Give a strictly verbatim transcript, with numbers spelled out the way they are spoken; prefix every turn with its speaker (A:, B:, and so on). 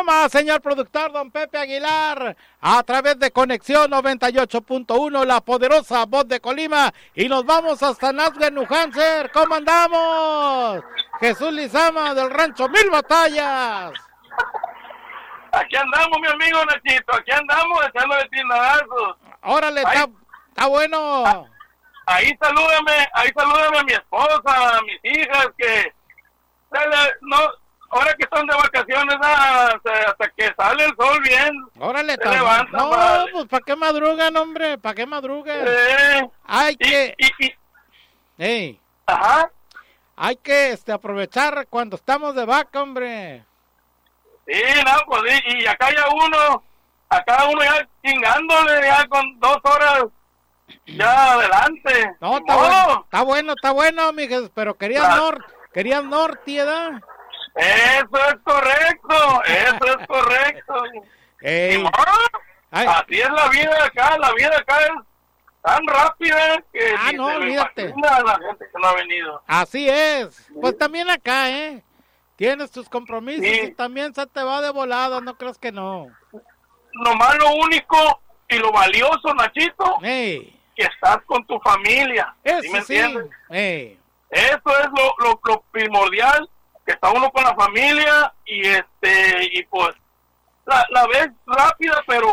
A: Colima, señor productor don Pepe Aguilar, a través de Conexión noventa y ocho punto uno, la poderosa voz de Colima, y nos vamos hasta Nazca, New Hampshire. ¿Cómo andamos? Jesús Lizama del rancho Mil Batallas.
B: Aquí andamos, mi amigo Nachito, aquí andamos echando de tinadazos.
A: Órale, está, está bueno.
B: Ahí salúdame, ahí salúdame a mi esposa, a mis hijas, que no, ahora que están de vacaciones hasta, hasta que sale el sol bien.
A: Órale,
B: se levantan,
A: no,
B: vale.
A: Pues ¿para qué madrugan, hombre? ¿Para qué madrugan?
B: Eh,
A: Hay
B: y,
A: que...
B: Y, y,
A: hey,
B: ajá.
A: Hay que este, aprovechar cuando estamos de vaca, hombre.
B: Sí, no, pues y, y acá ya uno, acá uno ya chingándole ya con dos horas ya adelante.
A: No, está
B: no.
A: bueno, está bueno, está bueno, mijes, pero querías
B: Ah.
A: norte, querías norte, ¿verdad?
B: Eso es correcto, eso es correcto.
A: Ey.
B: No,
A: Ay.
B: así es la vida acá, la vida acá es tan rápida que
A: Ah,
B: ni
A: no,
B: se lo
A: olvídate.
B: imagina a la gente que no ha venido.
A: Así es. Pues también acá, ¿eh? Tienes tus compromisos
B: Sí.
A: y también se te va de volada, no crees que no.
B: Nomás lo único y lo valioso, Nachito,
A: Ey,
B: que estás con tu familia.
A: eso
B: ¿Sí me
A: sí.
B: entiendes?
A: Ey,
B: Eso es lo, lo, lo primordial, que está uno con la familia y este y pues la, la ves rápida, pero